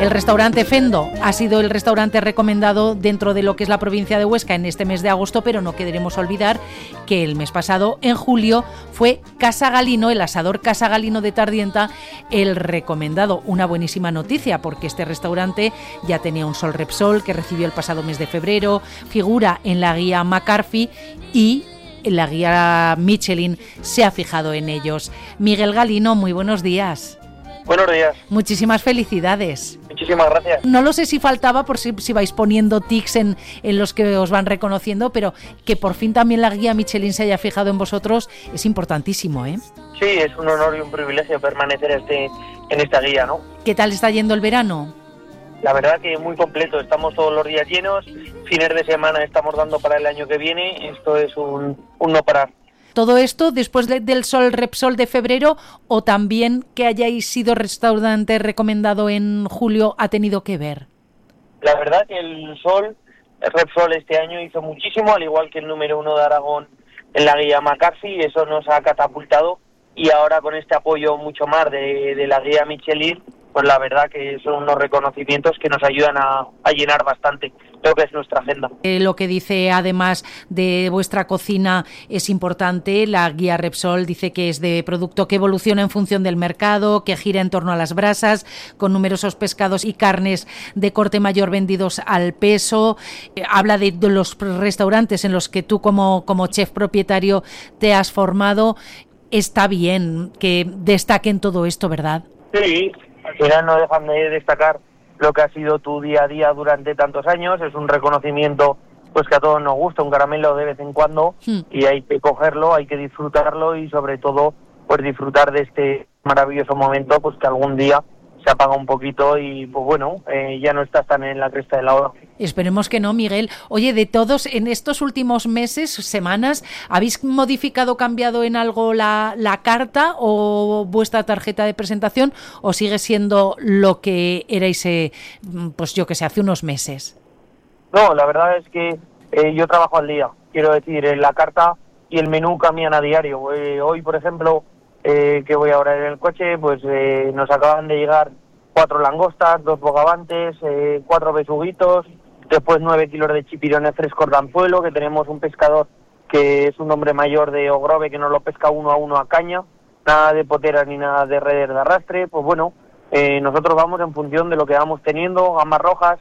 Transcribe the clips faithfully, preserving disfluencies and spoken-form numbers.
El restaurante Fendo ha sido el restaurante recomendado dentro de lo que es la provincia de Huesca en este mes de agosto, pero no queremos olvidar que el mes pasado, en julio, fue Casa Galino, el asador Casa Galino de Tardienta, el recomendado. Una buenísima noticia, porque este restaurante ya tenía un Sol Repsol que recibió el pasado mes de febrero, figura en la guía McCarthy y la guía Michelin se ha fijado en ellos. Miguel Galino, muy buenos días. Buenos días. Muchísimas felicidades. Muchísimas gracias. No lo sé si faltaba, por si, si vais poniendo tics en, en los que os van reconociendo, pero que por fin también la guía Michelin se haya fijado en vosotros es importantísimo, ¿eh? Sí, es un honor y un privilegio permanecer este, en esta guía, ¿no? ¿Qué tal está yendo el verano? La verdad que muy completo, estamos todos los días llenos, fines de semana estamos dando para el año que viene, esto es un, un no parar. ¿Todo esto después de, del Sol Repsol de febrero o también que hayáis sido restaurante recomendado en julio ha tenido que ver? La verdad que el Sol, el Repsol este año hizo muchísimo, al igual que el número uno de Aragón en la guía McCarthy, eso nos ha catapultado y ahora con este apoyo mucho más de, de la guía Michelin, pues la verdad que son unos reconocimientos que nos ayudan a, a llenar bastante lo que es nuestra agenda. Eh, lo que dice además de vuestra cocina es importante. La guía Repsol dice que es de producto que evoluciona en función del mercado, que gira en torno a las brasas, con numerosos pescados y carnes de corte mayor vendidos al peso. Eh, habla de, de los restaurantes en los que tú como, como chef propietario te has formado. Está bien que destaquen todo esto, ¿verdad? Sí, al final no dejan de destacar lo que ha sido tu día a día durante tantos años, es un reconocimiento pues que a todos nos gusta, un caramelo de vez en cuando, hmm. y hay que cogerlo, hay que disfrutarlo y sobre todo pues disfrutar de este maravilloso momento pues que algún día se apaga un poquito y pues bueno, eh, ya no estás tan en la cresta de la ola. Esperemos que no, Miguel. Oye, de todos, en estos últimos meses, semanas, ¿habéis modificado, cambiado en algo la, la carta o vuestra tarjeta de presentación o sigue siendo lo que erais, eh, pues yo que sé, hace unos meses? No, la verdad es que eh, yo trabajo al día. Quiero decir, eh, la carta y el menú cambian a diario. Eh, hoy, por ejemplo, eh, que voy ahora en el coche, pues eh, nos acaban de llegar cuatro langostas, dos bogavantes, eh, cuatro besuguitos, después nueve kilos de chipirones frescos de anzuelo, que tenemos un pescador que es un hombre mayor de Ogrove que nos lo pesca uno a uno a caña, nada de poteras ni nada de redes de arrastre. Pues bueno, eh, nosotros vamos en función de lo que vamos teniendo, gambas rojas,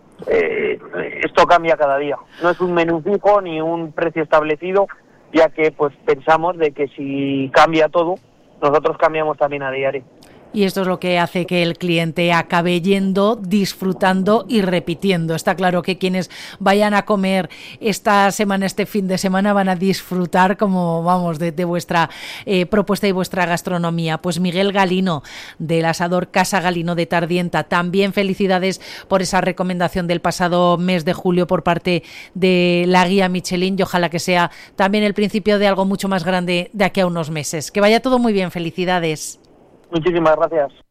eh, esto cambia cada día, no es un menú fijo ni un precio establecido, ya que pues pensamos de que si cambia todo, nosotros cambiamos también a diario. Y esto es lo que hace que el cliente acabe yendo, disfrutando y repitiendo. Está claro que quienes vayan a comer esta semana, este fin de semana, van a disfrutar como vamos de, de vuestra eh, propuesta y vuestra gastronomía. Pues Miguel Galino, del asador Casa Galino de Tardienta, también felicidades por esa recomendación del pasado mes de julio por parte de la guía Michelin y ojalá que sea también el principio de algo mucho más grande de aquí a unos meses. Que vaya todo muy bien, felicidades. Muchísimas gracias.